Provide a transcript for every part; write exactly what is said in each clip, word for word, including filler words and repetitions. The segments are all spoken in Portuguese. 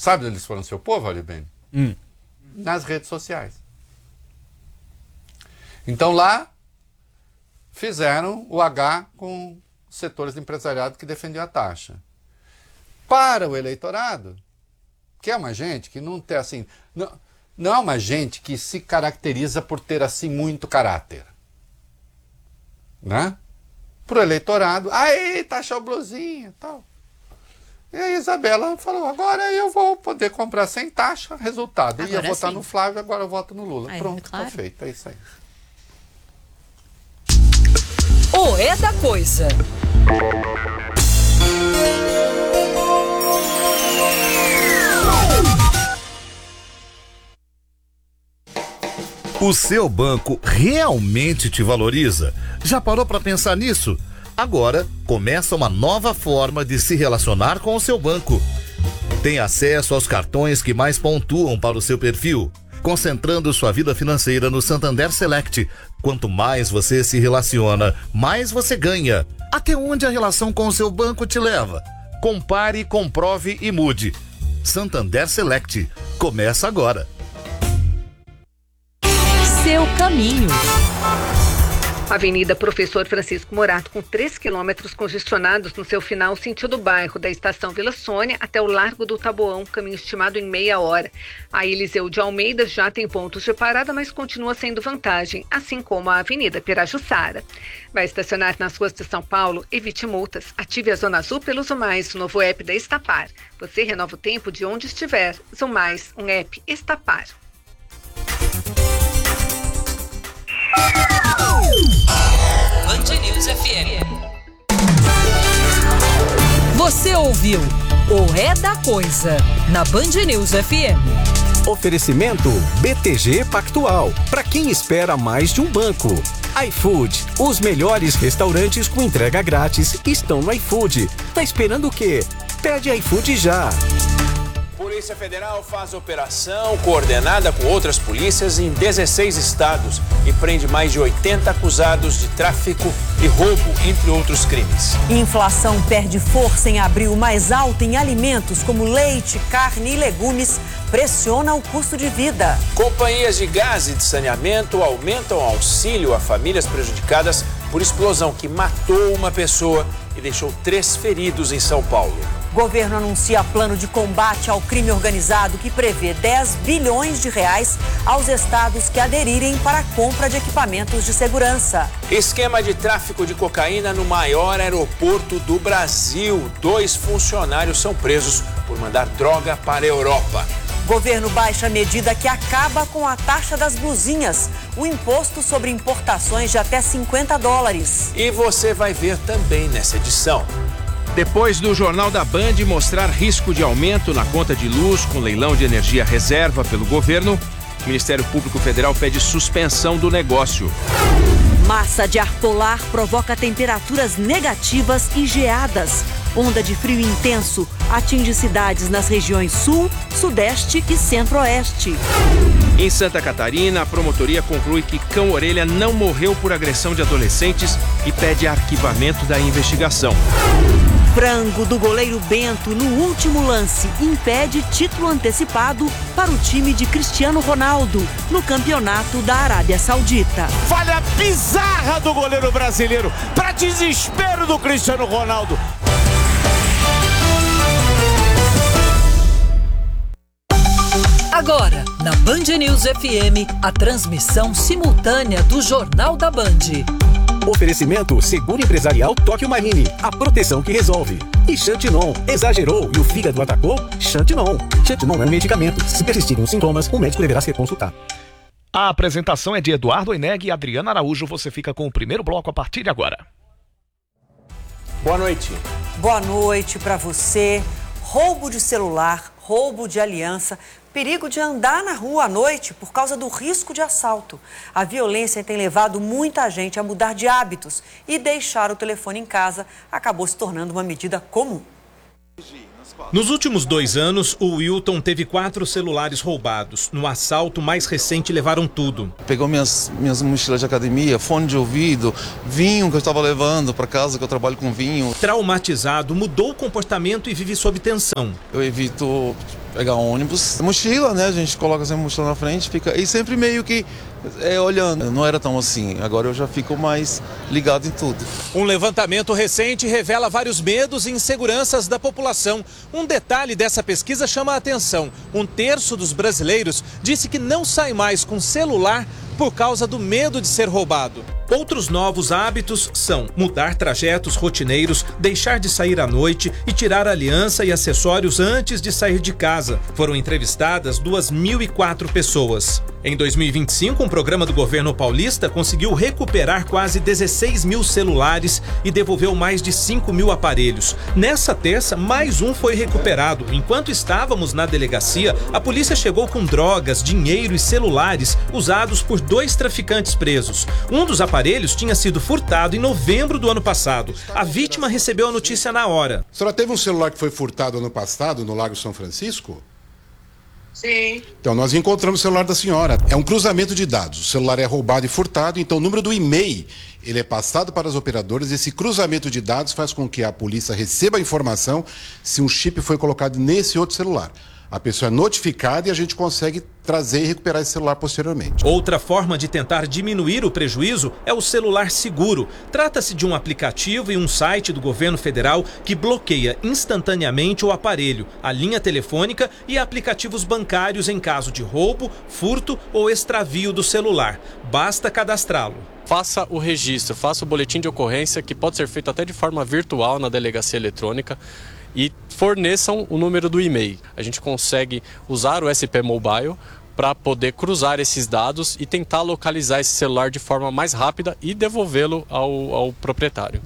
Sabe onde eles foram seu povo, Alibene? Hum. Nas redes sociais. Então lá fizeram o H com setores do empresariado que defendiam a taxa. Para o eleitorado, que é uma gente que não tem assim... Não, não é uma gente que se caracteriza por ter assim muito caráter. Né? Para o eleitorado, aí, taxa o blusinha e tal. E a Isabela falou, agora eu vou poder comprar sem taxa, resultado. Eu ia votar sim no Flávio, agora eu voto no Lula. Aí, pronto, claro. Tá feito, é isso aí. O É da Coisa. O seu banco realmente te valoriza? Já parou para pensar nisso? Agora começa uma nova forma de se relacionar com o seu banco. Tem acesso aos cartões que mais pontuam para o seu perfil, concentrando sua vida financeira no Santander Select. Quanto mais você se relaciona, mais você ganha. Até onde a relação com o seu banco te leva? Compare, comprove e mude. Santander Select. Começa agora. Seu caminho. Avenida Professor Francisco Morato, com três quilômetros congestionados no seu final, sentido bairro da Estação Vila Sônia até o Largo do Taboão, caminho estimado em meia hora. A Eliseu de Almeida já tem pontos de parada, mas continua sendo vantagem, assim como a Avenida Pirajussara. Vai estacionar nas ruas de São Paulo? Evite multas. Ative a Zona Azul pelo Zumais, o novo app da Estapar. Você renova o tempo de onde estiver. Zumais, um app Estapar. Band News F M. Você ouviu o É da Coisa na Band News F M. Oferecimento B T G Pactual. Para quem espera mais de um banco. iFood. Os melhores restaurantes com entrega grátis estão no iFood. Tá esperando o quê? Pede iFood já. Polícia Federal faz operação coordenada com outras polícias em dezesseis estados e prende mais de oitenta acusados de tráfico e roubo, entre outros crimes. Inflação perde força em abril, mais alta em alimentos como leite, carne e legumes, pressiona o custo de vida. Companhias de gás e de saneamento aumentam o auxílio a famílias prejudicadas por explosão que matou uma pessoa e deixou três feridos em São Paulo. Governo anuncia plano de combate ao crime organizado que prevê dez bilhões de reais aos estados que aderirem para a compra de equipamentos de segurança. Esquema de tráfico de cocaína no maior aeroporto do Brasil. Dois funcionários são presos por mandar droga para a Europa. Governo baixa a medida que acaba com a taxa das blusinhas, o imposto sobre importações de até cinquenta dólares. E você vai ver também nessa edição. Depois do Jornal da Band mostrar risco de aumento na conta de luz com leilão de energia reserva pelo governo, o Ministério Público Federal pede suspensão do negócio. Massa de ar polar provoca temperaturas negativas e geadas. Onda de frio intenso atinge cidades nas regiões sul, sudeste e centro-oeste. Em Santa Catarina, a promotoria conclui que cão-orelha não morreu por agressão de adolescentes e pede arquivamento da investigação. Frango do goleiro Bento no último lance impede título antecipado para o time de Cristiano Ronaldo no campeonato da Arábia Saudita. Falha bizarra do goleiro brasileiro, para desespero do Cristiano Ronaldo. Agora, na Band News F M, a transmissão simultânea do Jornal da Band. Oferecimento Seguro Empresarial Tóquio Marine, a proteção que resolve. E Xantinon, exagerou e o fígado atacou? Xantinon. Xantinon é um medicamento. Se persistirem os sintomas, o médico deverá ser consultado. A apresentação é de Eduardo Oineg e Adriana Araújo. Você fica com o primeiro bloco a partir de agora. Boa noite. Boa noite para você. Roubo de celular, roubo de aliança, perigo de andar na rua à noite por causa do risco de assalto. A violência tem levado muita gente a mudar de hábitos e deixar o telefone em casa acabou se tornando uma medida comum. Nos últimos dois anos, o Wilton teve quatro celulares roubados. No assalto mais recente, levaram tudo. Pegou minhas, minhas mochilas de academia, fone de ouvido, vinho que eu estava levando para casa, que eu trabalho com vinho. Traumatizado, mudou o comportamento e vive sob tensão. Eu evito pegar ônibus. Mochila, né? A gente coloca sempre a mochila na frente, fica e sempre meio que é, olhando. Não era tão assim, agora eu já fico mais ligado em tudo. Um levantamento recente revela vários medos e inseguranças da população. Um detalhe dessa pesquisa chama a atenção. Um terço dos brasileiros disse que não sai mais com celular por causa do medo de ser roubado. Outros novos hábitos são mudar trajetos rotineiros, deixar de sair à noite e tirar aliança e acessórios antes de sair de casa. Foram entrevistadas duas mil e quatro pessoas. Em dois mil e vinte e cinco, um programa do governo paulista conseguiu recuperar quase dezesseis mil celulares e devolveu mais de cinco mil aparelhos. Nessa terça, mais um foi recuperado. Enquanto estávamos na delegacia, a polícia chegou com drogas, dinheiro e celulares usados por dois traficantes presos. Um dos aparelhos tinha sido furtado em novembro do ano passado. A vítima recebeu a notícia na hora. A senhora teve um celular que foi furtado ano passado no Lago São Francisco? Sim. Então nós encontramos o celular da senhora. É um cruzamento de dados. O celular é roubado e furtado, então o número do e-mail ele é passado para as operadoras. Esse cruzamento de dados faz com que a polícia receba a informação se um chip foi colocado nesse outro celular. A pessoa é notificada e a gente consegue trazer e recuperar esse celular posteriormente. Outra forma de tentar diminuir o prejuízo é o celular seguro. Trata-se de um aplicativo e um site do governo federal que bloqueia instantaneamente o aparelho, a linha telefônica e aplicativos bancários em caso de roubo, furto ou extravio do celular. Basta cadastrá-lo. Faça o registro, faça o boletim de ocorrência, que pode ser feito até de forma virtual na delegacia eletrônica. E forneçam o número do e-mail. A gente consegue usar o S P Mobile para poder cruzar esses dados e tentar localizar esse celular de forma mais rápida e devolvê-lo ao, ao proprietário.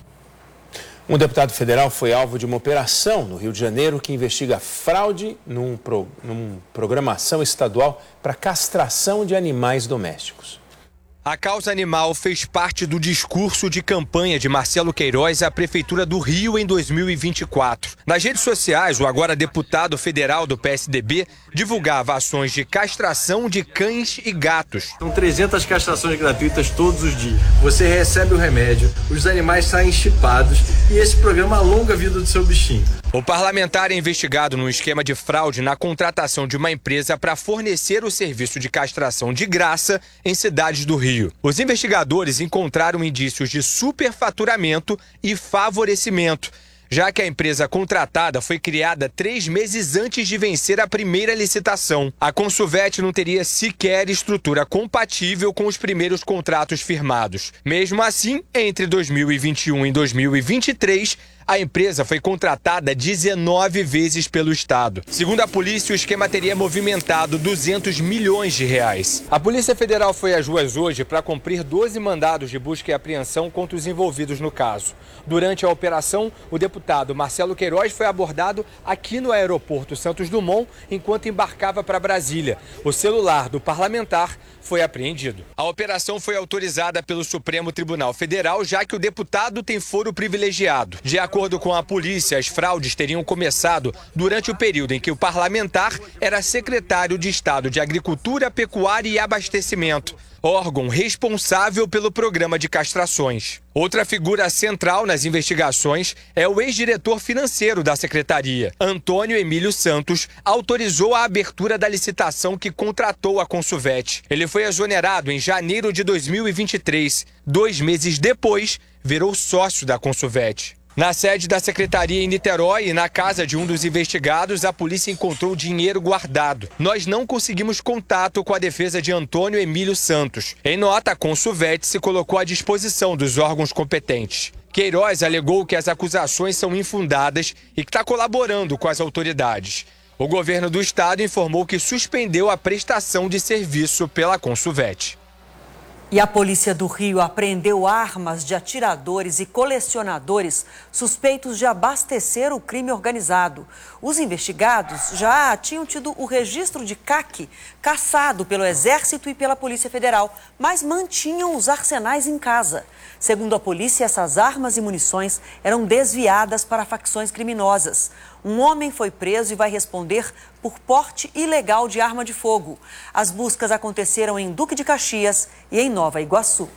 Um deputado federal foi alvo de uma operação no Rio de Janeiro que investiga fraude num, pro, num programação estadual para castração de animais domésticos. A causa animal fez parte do discurso de campanha de Marcelo Queiroz à Prefeitura do Rio em dois mil e vinte e quatro. Nas redes sociais, o agora deputado federal do P S D B divulgava ações de castração de cães e gatos. São trezentas castrações gratuitas todos os dias. Você recebe o remédio, os animais saem chipados e esse programa alonga a vida do seu bichinho. O parlamentar é investigado num esquema de fraude na contratação de uma empresa para fornecer o serviço de castração de graça em cidades do Rio. Os investigadores encontraram indícios de superfaturamento e favorecimento, já que a empresa contratada foi criada três meses antes de vencer a primeira licitação. A Consuvete não teria sequer estrutura compatível com os primeiros contratos firmados. Mesmo assim, entre dois mil e vinte e um e dois mil e vinte e três, a empresa foi contratada dezenove vezes pelo Estado. Segundo a polícia, o esquema teria movimentado duzentos milhões de reais. A Polícia Federal foi às ruas hoje para cumprir doze mandados de busca e apreensão contra os envolvidos no caso. Durante a operação, o deputado Marcelo Queiroz foi abordado aqui no aeroporto Santos Dumont enquanto embarcava para Brasília. O celular do parlamentar foi apreendido. A operação foi autorizada pelo Supremo Tribunal Federal, já que o deputado tem foro privilegiado. De acordo De acordo com a polícia, as fraudes teriam começado durante o período em que o parlamentar era secretário de Estado de Agricultura, Pecuária e Abastecimento, órgão responsável pelo programa de castrações. Outra figura central nas investigações é o ex-diretor financeiro da secretaria. Antônio Emílio Santos autorizou a abertura da licitação que contratou a Consuvete. Ele foi exonerado em janeiro de dois mil e vinte e três. Dois meses depois, virou sócio da Consuvete. Na sede da secretaria em Niterói e na casa de um dos investigados, a polícia encontrou dinheiro guardado. Nós não conseguimos contato com a defesa de Antônio Emílio Santos. Em nota, a Consuvete se colocou à disposição dos órgãos competentes. Queiroz alegou que as acusações são infundadas e que está colaborando com as autoridades. O governo do estado informou que suspendeu a prestação de serviço pela Consuvete. E a polícia do Rio apreendeu armas de atiradores e colecionadores suspeitos de abastecer o crime organizado. Os investigados já tinham tido o registro de C A C cassado pelo Exército e pela Polícia Federal, mas mantinham os arsenais em casa. Segundo a polícia, essas armas e munições eram desviadas para facções criminosas. Um homem foi preso e vai responder por porte ilegal de arma de fogo. As buscas aconteceram em Duque de Caxias e em Nova Iguaçu.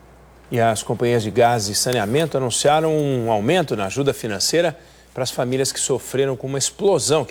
E as companhias de gás e saneamento anunciaram um aumento na ajuda financeira para as famílias que sofreram com uma explosão